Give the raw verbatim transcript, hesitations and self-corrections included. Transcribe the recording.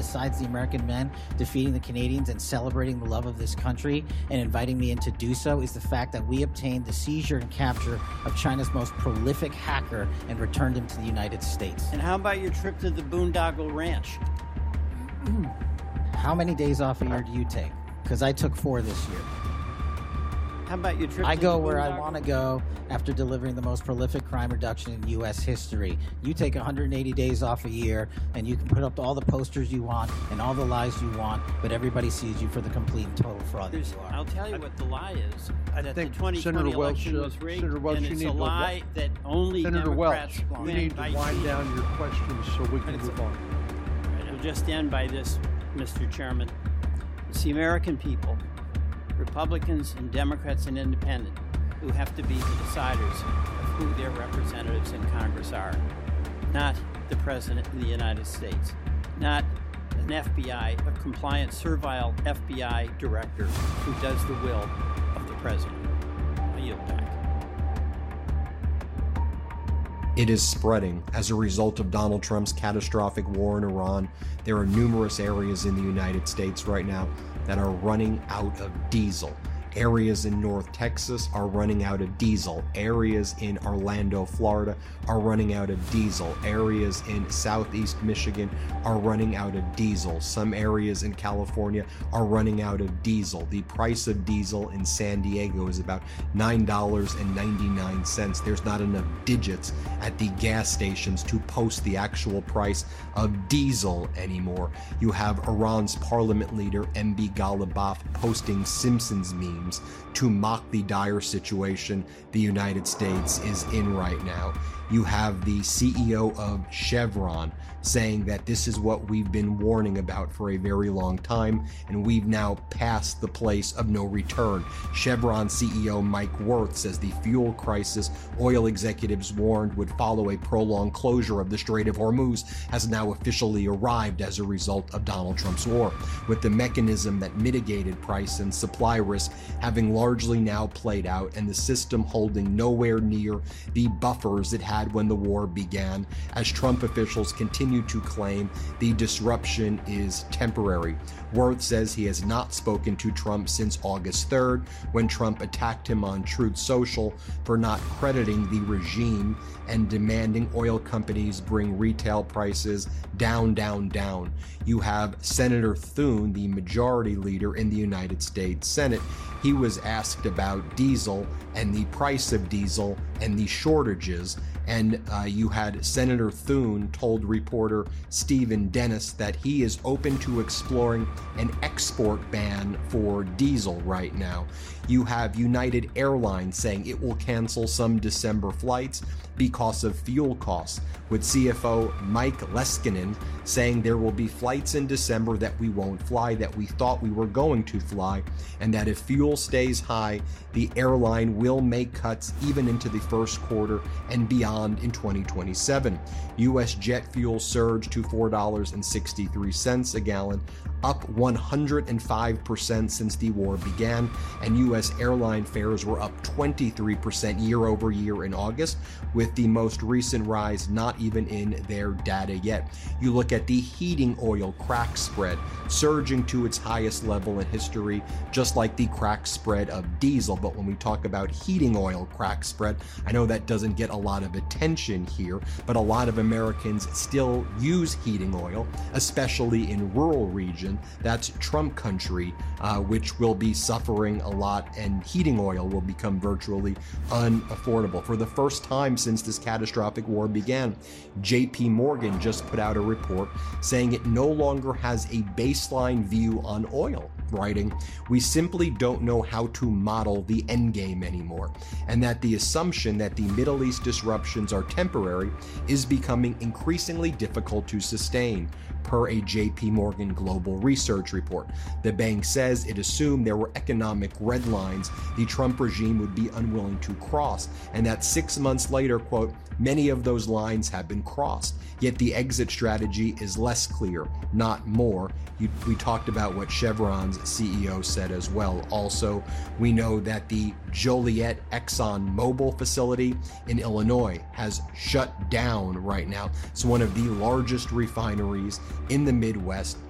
besides the American men defeating the Canadians and celebrating the love of this country and inviting me in to do so, is the fact that we obtained the seizure and capture of China's most prolific hacker and returned him to the United States. And how about your trip to the Boondoggle Ranch? How many days off a year do you take? Because I took four this year. How about your trip I to go the where I Boondoggle- want to go after delivering the most prolific crime reduction in U S history. You take one hundred eighty days off a year, and you can put up all the posters you want and all the lies you want, but everybody sees you for the complete and total fraud that There's, you are. I'll tell you what the lie is. I that think the twenty twenty Senator Welch, election uh, was rigged, Senator Welch, and you it's need a to- lie that only Senator Democrats Welch, can you need to invite wind you. down your questions so we can It's move a- on. Right, I'll just end by this, Mister Chairman. It's the American people, Republicans and Democrats and independent, who have to be the deciders of who their representatives in Congress are, not the President of the United States, not an F B I, a compliant, servile F B I director who does the will of the President. I yield back. It is spreading. As a result of Donald Trump's catastrophic war in Iran, there are numerous areas in the United States right now that are running out of diesel. Areas in North Texas are running out of diesel. Areas in Orlando, Florida are running out of diesel. Areas in Southeast Michigan are running out of diesel. Some areas in California are running out of diesel. The price of diesel in San Diego is about nine dollars and ninety-nine cents. There's not enough digits at the gas stations to post the actual price of diesel anymore. You have Iran's parliament leader, M B Ghalibaf, posting Simpsons memes to mock the dire situation the United States is in right now. You have the C E O of Chevron saying that this is what we've been warning about for a very long time, and we've now passed the place of no return. Chevron C E O Mike Wirth says the fuel crisis oil executives warned would follow a prolonged closure of the Strait of Hormuz has now officially arrived as a result of Donald Trump's war, with the mechanism that mitigated price and supply risk having largely now played out and the system holding nowhere near the buffers it had when the war began, as Trump officials continue to claim the disruption is temporary. Wirth says he has not spoken to Trump since August third, when Trump attacked him on Truth Social for not crediting the regime and demanding oil companies bring retail prices down, down, down. You have Senator Thune, the majority leader in the United States Senate. He was asked about diesel and the price of diesel and the shortages, and uh, you had Senator Thune told reporter Stephen Dennis that he is open to exploring an export ban for diesel right now. You have United Airlines saying it will cancel some December flights because of fuel costs, with C F O Mike Leskinen saying there will be flights in December that we won't fly, that we thought we were going to fly, and that if fuel stays high, the airline will make cuts even into the first quarter and beyond in twenty twenty-seven. U S jet fuel surged to four dollars and sixty-three cents a gallon, up one hundred five percent since the war began, and U S airline fares were up twenty-three percent year over year in August, with the most recent rise not even in their data yet. You look at the heating oil crack spread surging to its highest level in history, just like the crack spread of diesel. But when we talk about heating oil crack spread, I know that doesn't get a lot of attention here, but a lot of Americans still use heating oil, especially in rural regions. That's Trump country, uh, which will be suffering a lot, and heating oil will become virtually unaffordable. For the first time since this catastrophic war began, J P Morgan just put out a report saying it no longer has a baseline view on oil, writing, "We simply don't know how to model the endgame anymore," and that the assumption that the Middle East disruptions are temporary is becoming increasingly difficult to sustain, per a J P Morgan Global Research report. The bank says it assumed there were economic red lines the Trump regime would be unwilling to cross, and that six months later, quote, "many of those lines have been crossed, yet the exit strategy is less clear, not more." You, we talked about what Chevron's C E O said as well. Also, we know that the Joliet Exxon Mobil facility in Illinois has shut down right now. It's one of the largest refineries in the Midwest.